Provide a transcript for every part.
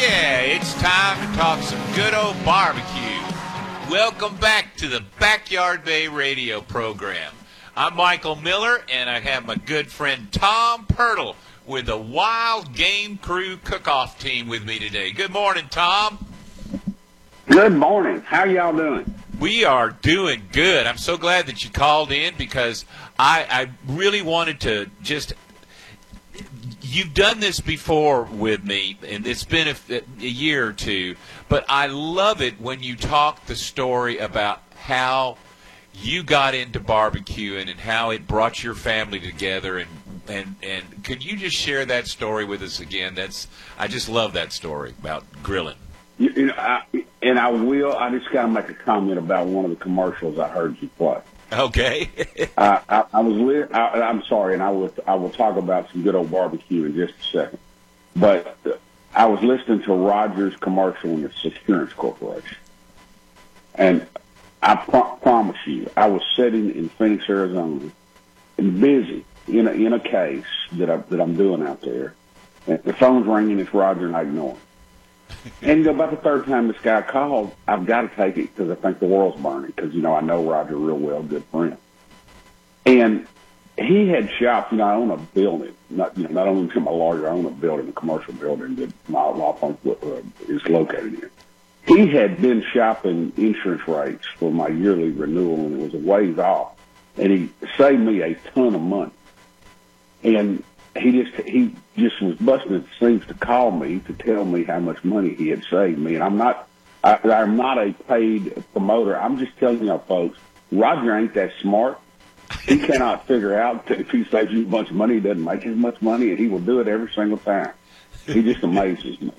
yeah, it's time to talk some good old barbecue. Welcome back to the Backyard Bay radio program. I'm Michael Miller, and I have my good friend Tom Pirtle with the Wild Game Crew cook-off team with me today. Good morning, Tom. Good morning. How y'all doing? We are doing good. I'm so glad that you called in because I really wanted to just – you've done this before with me, and it's been a year or two, but I love it when you talk the story about how you got into barbecuing and how it brought your family together. And could you just share that story with us again? I just love that story about grilling. I will. I just got to make a comment about one of the commercials I heard you play. Okay. I'm sorry, and I will talk about some good old barbecue in just a second. But I was listening to Rogers' commercial in the Securance Corporation, and I promise you, I was sitting in Phoenix, Arizona, and busy in a case that I'm doing out there. And the phone's ringing. It's Roger, and I ignore him. And about the third time this guy called, I've got to take it because I think the world's burning. Because I know Roger real well, good friend. And he had shops. I own a building. Not only am I a lawyer, I own a building, a commercial building that my law firm is located in. He had been shopping insurance rates for my yearly renewal, and it was a ways off. And he saved me a ton of money. And he just was busting at the seams to call me to tell me how much money he had saved me. And I'm not a paid promoter. I'm just telling y'all folks, Roger ain't that smart. He cannot figure out if he saves you a bunch of money, he doesn't make as much money, and he will do it every single time. He just amazes me.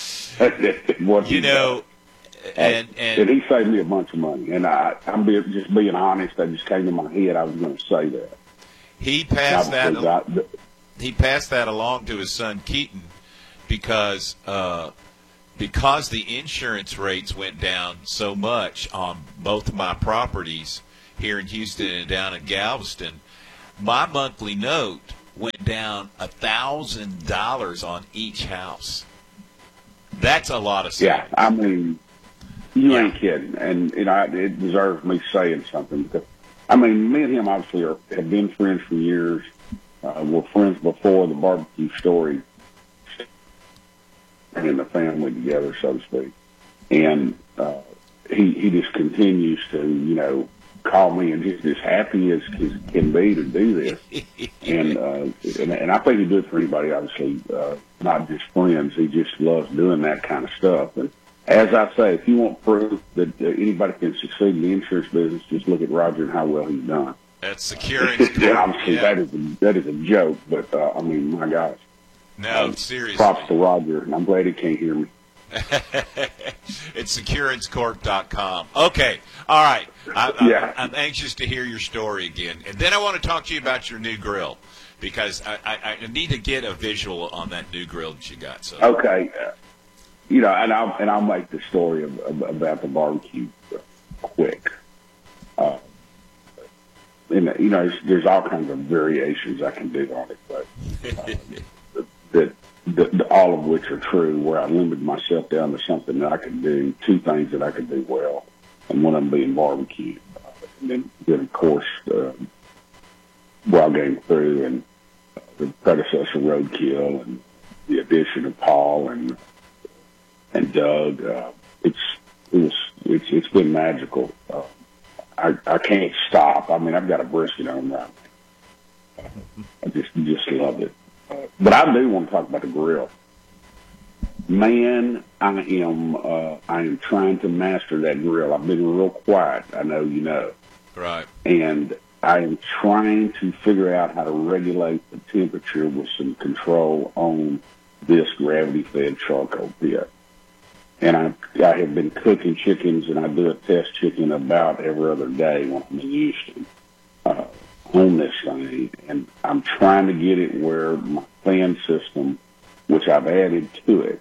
And he saved me a bunch of money. And I'm just being honest. That just came to my head. I was going to say that. He passed that along to his son Keaton because the insurance rates went down so much on both of my properties here in Houston and down in Galveston. My monthly note went down $1,000 on each house. That's a lot of stuff. Yeah, I mean, you ain't kidding. And it deserves me saying something because me and him obviously have been friends for years. We're friends before the barbecue story, bringing the family together, so to speak. And he just continues to, call me and just as happy as can be to do this. And I think he'd do it for anybody, obviously, not just friends. He just loves doing that kind of stuff. And as I say, if you want proof that anybody can succeed in the insurance business, just look at Roger and how well he's done. That's Securance. Obviously, that is a joke, but my gosh. No, seriously. Props to Roger, and I'm glad he can't hear me. It's SecuranceCorp.com. Okay, all right. I'm anxious to hear your story again, and then I want to talk to you about your new grill because I need to get a visual on that new grill that you got. So okay, and I'll make the story about the barbecue quick. There's all kinds of variations I can do on it, but all of which are true, where I limited myself down to something that I could do, two things that I could do well, and one of them being barbecue. And then of course, Wild Game Crew and the predecessor Roadkill and the addition of Paul and Doug. It's been magical. I can't stop. I've got a brisket on right now. I just love it. But I do want to talk about the grill. Man, I am trying to master that grill. I've been real quiet. I know you know. Right. And I am trying to figure out how to regulate the temperature with some control on this gravity-fed charcoal pit. And I have been cooking chickens, and I do a test chicken about every other day when I'm in Houston on this thing. And I'm trying to get it where my fan system, which I've added to it,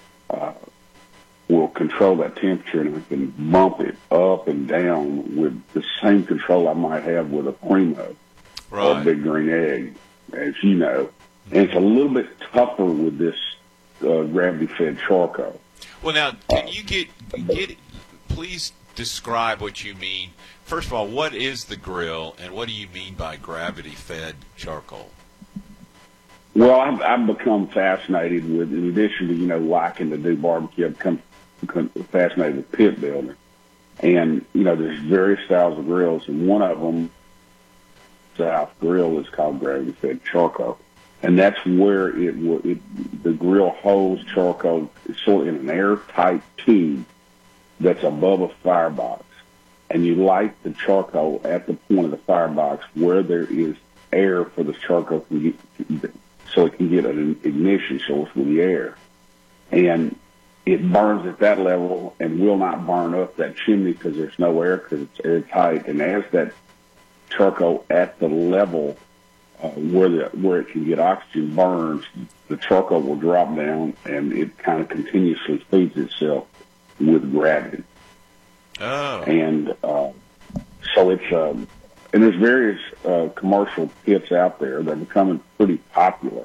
will control that temperature, and I can bump it up and down with the same control I might have with a Primo or a Big Green Egg, as you know. And it's a little bit tougher with this gravity-fed charcoal. Well, now, can you please describe what you mean. First of all, what is the grill, and what do you mean by gravity-fed charcoal? Well, I've become fascinated with, in addition to, liking to do barbecue, I've become fascinated with pit building. And, there's various styles of grills, and one of them, South Grill, is called gravity-fed charcoal. And that's where the grill holds charcoal sort of in an airtight tube that's above a firebox. And you light the charcoal at the point of the firebox where there is air for the charcoal so it can get an ignition source with the air. And it burns at that level and will not burn up that chimney because there's no air, because it's airtight. And as that charcoal at the level where it can get oxygen burns, the charcoal will drop down, and it kind of continuously feeds itself with gravity. Oh. And so it's and there's various commercial pits out there that are becoming pretty popular.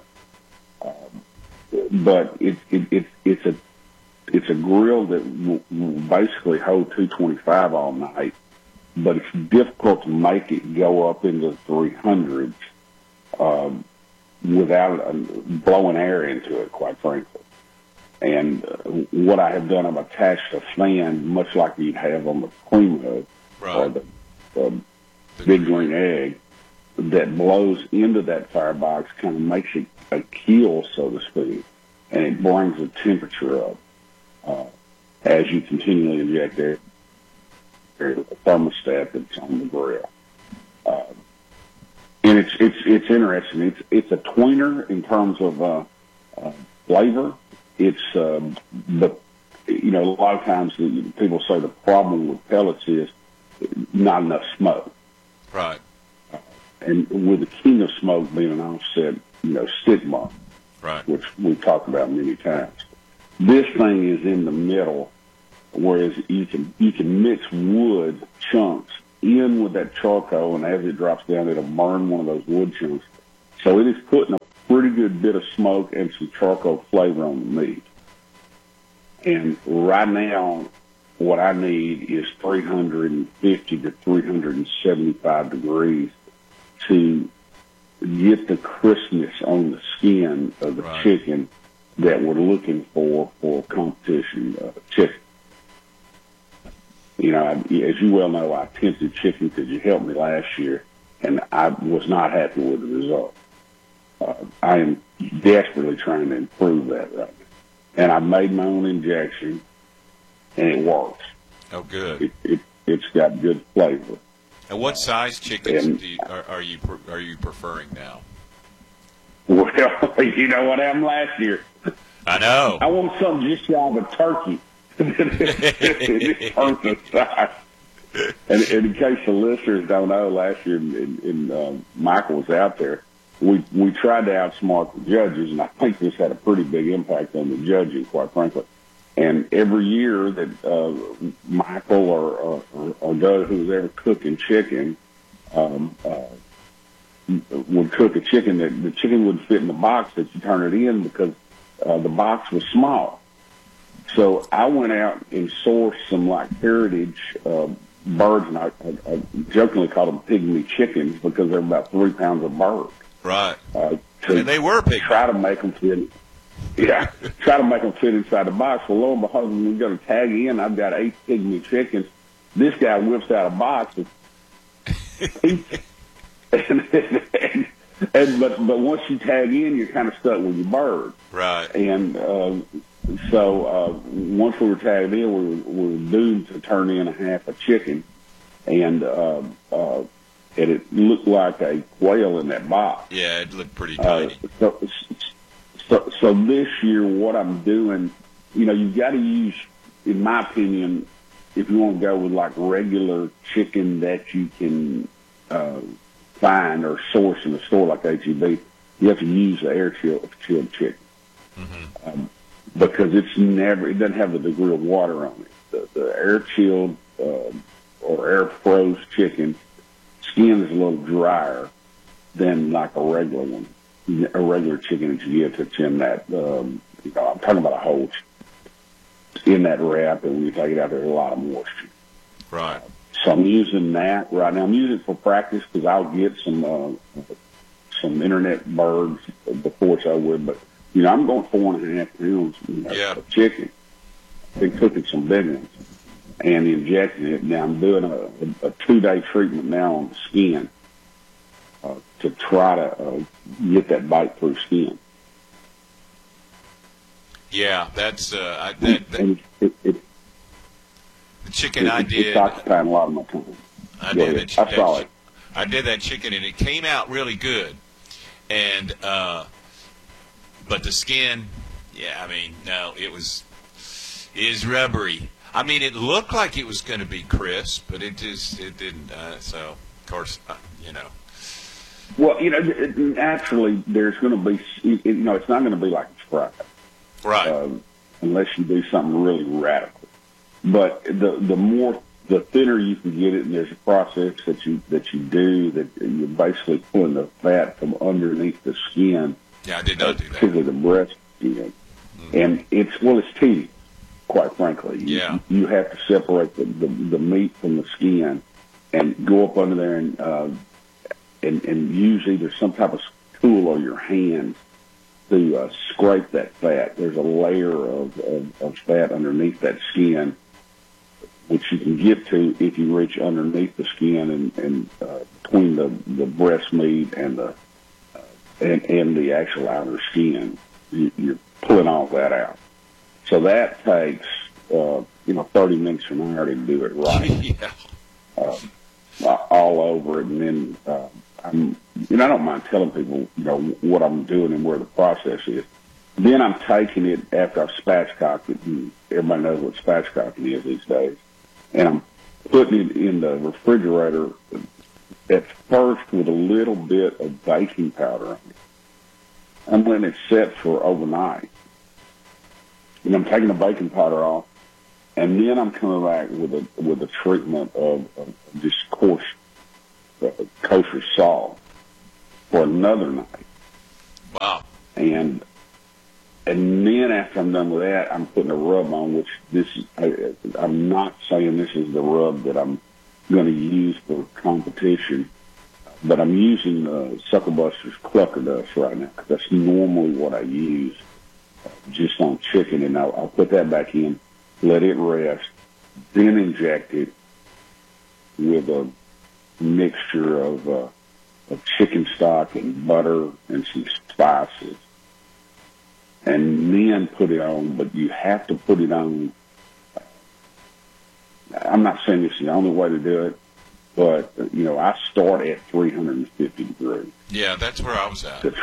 But it's a grill that will basically hold 225 all night, but it's difficult to make it go up into the 300s without blowing air into it, quite frankly. And what I have done, I've attached a fan, much like you'd have on the cream hood, right, or the big green egg, that blows into that firebox, kind of makes it a keel, so to speak, and it brings the temperature up as you continually inject air, the thermostat that's on the grill. And it's interesting. It's a tweener in terms of flavor. It's but a lot of times people say the problem with pellets is not enough smoke. Right. And with the king of smoke being an offset, stick mark, right, which we've talked about many times. This thing is in the middle, whereas you can mix wood chunks in with that charcoal, and as it drops down, it'll burn one of those wood chunks. So it is putting a pretty good bit of smoke and some charcoal flavor on the meat. And right now, what I need is 350 to 375 degrees to get the crispness on the skin of the right, chicken that we're looking for competition chicken. As you well know, I attempted chicken because you helped me last year, and I was not happy with the result. I am desperately trying to improve that right now. And I made my own injection, and it works. Oh, good. It's got good flavor. And what size chickens are you preferring now? Well, you know what happened last year. I know. I want something just shy of a turkey. It turned the size. And in case the listeners don't know, last year, Michael was out there, we tried to outsmart the judges, and I think this had a pretty big impact on the judging, quite frankly. And every year that Michael or Doug, who was ever cooking chicken, would cook a chicken, that the chicken wouldn't fit in the box that you turn it in because the box was small. So I went out and sourced some heritage birds, and I jokingly called them pygmy chickens because they're about 3 pounds a bird. Right. And they were pygmy. Try to make them fit. Yeah, try to make them fit inside the box. Well, lo and behold, when we go to tag in, I've got 8 pygmy chickens. This guy whips out a box of but once you tag in, you're kind of stuck with your bird. Right. And so once we were tagged in, we were doomed to turn in a half a chicken, and it looked like a quail in that box. Yeah, it looked pretty tiny. So this year, what I'm doing, you've got to use, in my opinion, if you want to go with regular chicken that you can find or source in a store like H-E-B, you have to use the air-chilled chicken. Mm-hmm. Because it doesn't have the degree of water on it. The air-chilled or air-froze chicken skin is a little drier than a regular one, a regular chicken that you get that's in that I'm talking about a hole in that wrap, and when you take it out, there's a lot of moisture. Right. So I'm using that right now. I'm using it for practice because I'll get some internet birds before it's over with. But, I'm going 4.5 pounds of chicken. I've been cooking some big ones and injecting it. Now I'm doing a 2-day treatment now on the skin to try to get that bite through skin. Yeah, that's the chicken I did. It's occupying a lot of my time. I did that chicken, and it came out really good. And but the skin, no, it is rubbery. I mean, it looked like it was going to be crisp, but it didn't. So, of course, Well, naturally, there's going to be, it's not going to be like it's fried. Right. Unless you do something really radical. But the thinner you can get it, and there's a process that you do that you're basically pulling the fat from underneath the skin. Yeah, I did not do that. Particularly the breast skin. Mm-hmm. And it's tedious, quite frankly. Yeah. You have to separate the meat from the skin and go up under there and use either some type of tool or your hands to scrape that fat. There's a layer of fat underneath that skin, which you can get to if you reach underneath the skin and between the breast meat and the actual outer skin. You're pulling all that out. So that takes 30 minutes to an hour to do it right. Yeah. All over it, and then I don't mind telling people what I'm doing and where the process is. Then I'm taking it after I've spatchcocked it, and everybody knows what spatchcocking is these days, and I'm putting it in the refrigerator at first with a little bit of baking powder on it. I'm letting it set for overnight, and I'm taking the baking powder off, and then I'm coming back with a treatment of this coarse kosher salt for another night. Wow. And then after I'm done with that, I'm putting a rub on, I'm not saying this is the rub that I'm going to use for competition, but I'm using Suckerbuster's Clucker Dust right now, because that's normally what I use just on chicken, and I'll put that back in, let it rest, then inject it with a mixture of chicken stock and butter and some spices, and then put it on. But you have to put it on. I'm not saying this is the only way to do it, but I start at 350 degrees. Yeah, that's where I was at. To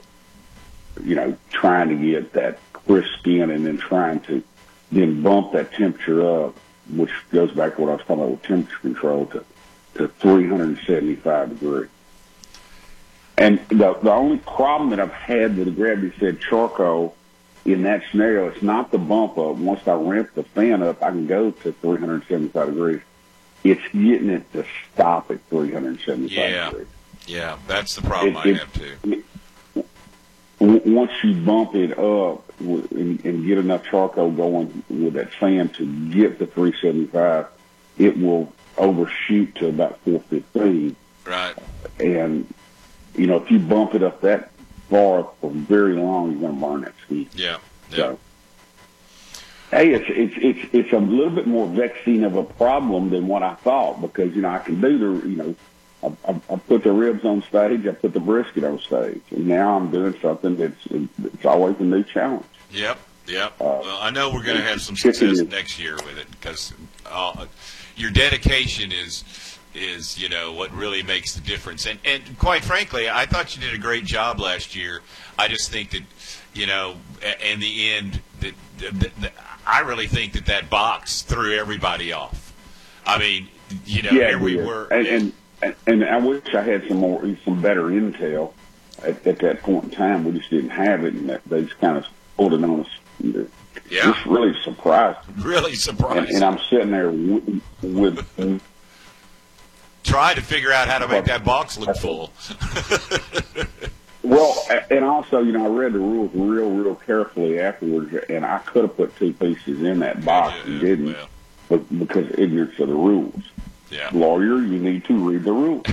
trying to get that crisp skin, and then trying to bump that temperature up, which goes back to what I was talking about with temperature control, to 375 degrees. And the only problem that I've had with the gravity-fed charcoal in that scenario, it's not the bump up. Once I ramp the fan up, I can go to 375 degrees. It's getting it to stop at 375 degrees. Yeah, that's the problem I have too. Once you bump it up and get enough charcoal going with that fan to get to 375, it will overshoot to about 415. Right. And, if you bump it up that far for very long, you're going to burn that skin. Yeah. So, hey, it's a little bit more vexing of a problem than what I thought, because, I can do I put the ribs on stage, I put the brisket on stage, and now I'm doing something it's always a new challenge. Yep. Well, I know we're going to have some success next year with it, because your dedication is what really makes the difference. And quite frankly, I thought you did a great job last year. I just think that, in the end, that I really think that box threw everybody off. I mean, here we were. And I wish I had some better intel at that point in time. We just didn't have it, and they just kind of pulled it on us. Yeah. Just really surprised. Really surprised. And I'm sitting there with trying to figure out how to make that box look full. Well, and also, I read the rules real carefully afterwards, and I could have put 2 pieces in that box and didn't, but because of ignorance of the rules. Yeah. Lawyer, you need to read the rules.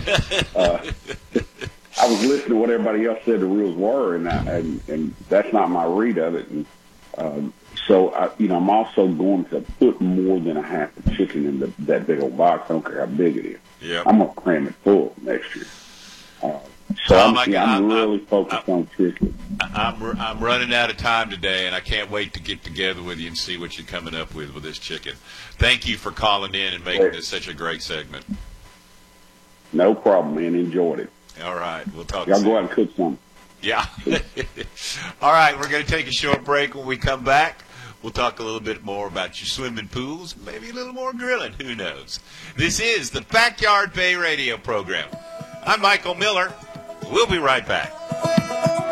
I was listening to what everybody else said the rules were, and that's not my read of it. And so, I'm also going to put more than a half a chicken in that big old box. I don't care how big it is. Yep. I'm going to cram it full next year. I'm really focused on chicken. I'm running out of time today, and I can't wait to get together with you and see what you're coming up with this chicken. Thank you for calling in and making this such a great segment. No problem, man. Enjoyed it. All right. We'll talk Y'all soon. go out and cook some. Yeah. All right. We're going to take a short break. When we come back, we'll talk a little bit more about your swimming pools, maybe a little more grilling. Who knows? This is the Backyard Bay Radio program. I'm Michael Miller. We'll be right back.